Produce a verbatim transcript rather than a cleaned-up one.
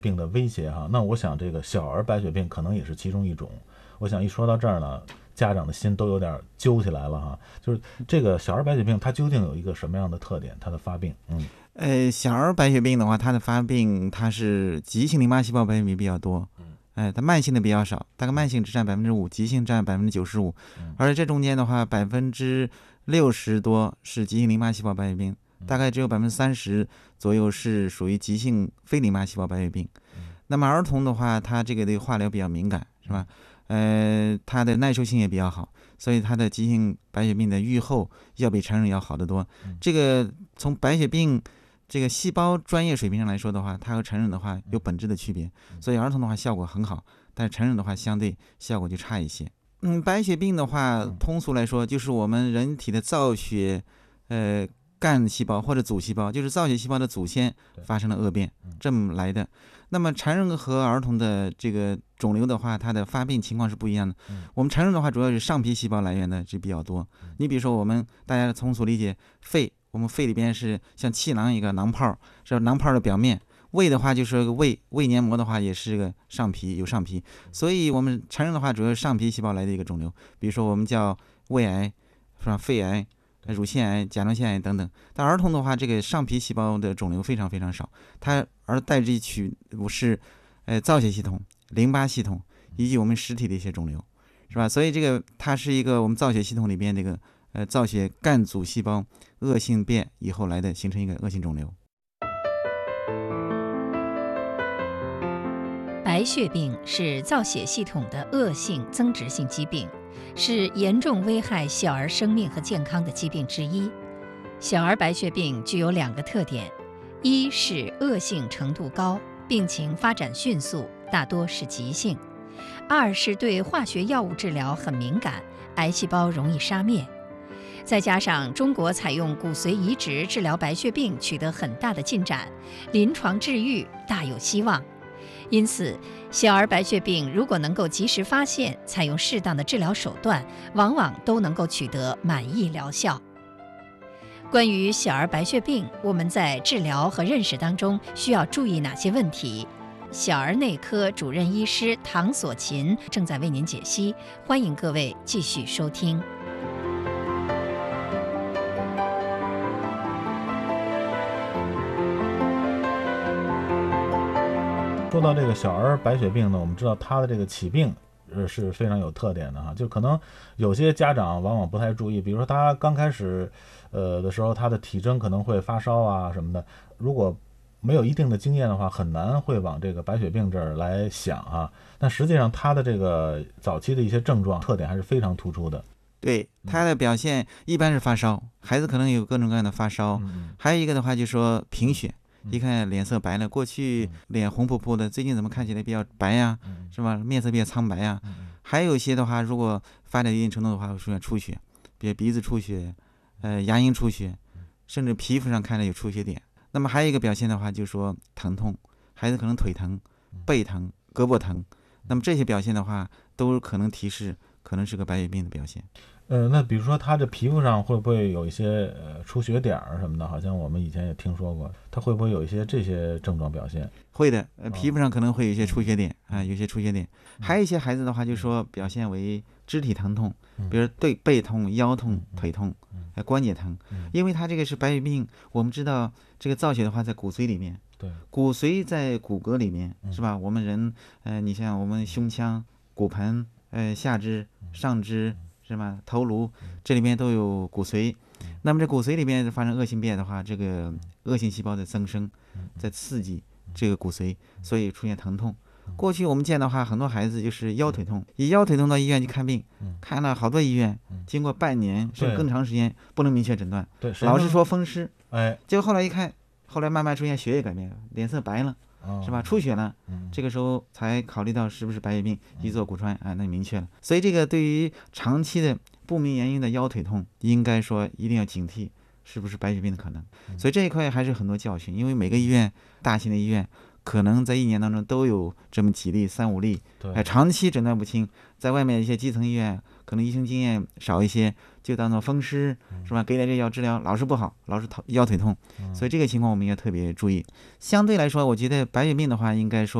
病的威胁哈。那我想这个小儿白血病可能也是其中一种。我想一说到这儿呢，家长的心都有点揪起来了哈。就是这个小儿白血病它究竟有一个什么样的特点？它的发病，嗯， 呃，小儿白血病的话，它的发病它是急性淋巴细胞白血病比较多，哎，它慢性的比较少，大概慢性只占百分之五，急性占百分之九十五，而且这中间的话，百分之六十多是急性淋巴细胞白血病，大概只有百分之三十左右是属于急性非淋巴细胞白血病。那么儿童的话，他这个对化疗比较敏感，是吧？呃，它的耐受性也比较好，所以它的急性白血病的预后要比成人要好得多。这个从白血病这个细胞专业水平上来说的话，它和成人的话有本质的区别，所以儿童的话效果很好，但是成人的话相对效果就差一些。嗯，白血病的话，通俗来说就是我们人体的造血，呃，干细胞或者祖细胞，就是造血细胞的祖先发生了恶变，这么来的。那么成人和儿童的这个肿瘤的话，它的发病情况是不一样的。我们成人的话，主要是上皮细胞来源的是比较多。你比如说，我们大家通俗理解，肺，我们肺里边是像气囊一个囊泡，是囊泡的表面。胃的话就是个胃，胃黏膜的话也是个上皮，有上皮。所以我们成人的话，主要是上皮细胞来的一个肿瘤。比如说我们叫胃癌，是吧？肺癌、乳腺癌、甲状腺癌等等。但儿童的话，这个上皮细胞的肿瘤非常非常少，它而代之取是，呃，造血系统、淋巴系统以及我们实体的一些肿瘤，是吧？所以这个它是一个我们造血系统里边这个呃造血干阻细胞恶性变以后来的，形成一个恶性肿瘤。 白血病是造血系统的恶性增殖性疾病，是严重危害小儿生命和健康的疾病之一。小儿白血病具有两个特点：一是恶性程度高，病情发展迅速，大多是急性；二是对化学药物治疗很敏感，癌细胞容易杀灭。再加上中国采用骨髓移植治疗白血病取得很大的进展，临床治愈大有希望。因此，小儿白血病如果能够及时发现，采用适当的治疗手段，往往都能够取得满意疗效。关于小儿白血病，我们在治疗和认识当中需要注意哪些问题？小儿内科主任医师唐锁琴正在为您解析，欢迎各位继续收听。 说到这个小儿白血病呢，我们知道它的这个起病呃是非常有特点的哈，就可能有些家长往往不太注意，比如说他刚开始呃的时候，他的体征可能会发烧啊什么的，如果没有一定的经验的话，很难会往这个白血病这儿来想啊。但实际上他的这个早期的一些症状特点还是非常突出的。 对，他的表现一般是发烧，孩子可能有各种各样的发烧，还有一个的话就说贫血。一看脸色白了，过去脸红扑扑的，最近怎么看起来比较白呀、啊？是吧？面色比较苍白呀、啊。还有一些的话，如果发展一定程度的话，会出现出血，比如鼻子出血，呃，牙龈出血，甚至皮肤上看着有出血点。那么还有一个表现的话，就是说疼痛，孩子可能腿疼、背疼、胳膊疼。那么这些表现的话，都可能提示可能是个白血病的表现。 呃，那比如说他这皮肤上会不会有一些呃出血点儿什么的？好像我们以前也听说过，他会不会有一些这些症状表现？ 会的，呃，皮肤上可能会有一些出血点啊、呃，有些出血点。还有一些孩子的话，就说表现为肢体疼痛，比如对背痛、腰痛、腿痛，呃，关节疼，因为他这个是白血病。我们知道这个造血的话在骨髓里面， 对， 骨髓在骨骼里面是吧？我们人，呃，你像我们胸腔、骨盆、呃下肢、上肢。是吧？头颅这里面都有骨髓，那么这骨髓里面发生恶性变的话，这个恶性细胞的增生，在刺激这个骨髓，所以出现疼痛。过去我们见的话，很多孩子就是腰腿痛，以腰腿痛到医院去看病，看了好多医院，经过半年甚至更长时间不能明确诊断，老是说风湿， 哎， 结果后来一看，后来慢慢出现血液改变，脸色白了。是吧？出血了，这个时候才考虑到是不是白血病，一做骨穿啊，那明确了。所以这个对于长期的不明原因的腰腿痛，应该说一定要警惕是不是白血病的可能。所以这一块还是很多教训，因为每个医院，大型的医院可能在一年当中都有这么几例三五例，哎，长期诊断不清，在外面一些基层医院可能医生经验少一些，就当做风湿、嗯、是吧？给点这药治疗老是不好，老是腰腿痛、嗯，所以这个情况我们应该特别注意。相对来说，我觉得白血病的话，应该说